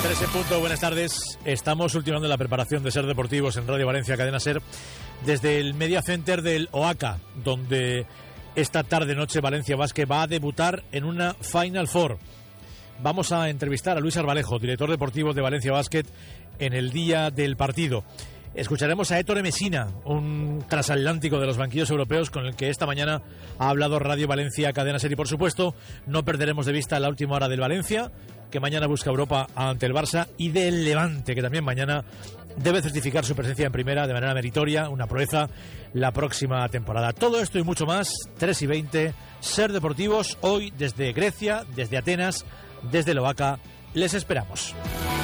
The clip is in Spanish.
3 en punto, buenas tardes. Estamos ultimando la preparación de Ser Deportivos en Radio Valencia, Cadena Ser, desde el Media Center del OACA, donde esta tarde-noche Valencia Basket va a debutar en una Final Four. Vamos a entrevistar a Luis Arbalejo, director deportivo de Valencia Basket, en el día del partido. Escucharemos a Ettore Messina, un transatlántico de los banquillos europeos con el que esta mañana ha hablado Radio Valencia, Cadena Ser. Y por supuesto, no perderemos de vista la última hora del Valencia, que mañana busca Europa ante el Barça, y del Levante, que también mañana debe certificar su presencia en primera de manera meritoria, una proeza, la próxima temporada. Todo esto y mucho más, 3:20, Ser Deportivos, hoy desde Grecia, desde Atenas, desde el OACA. Les esperamos.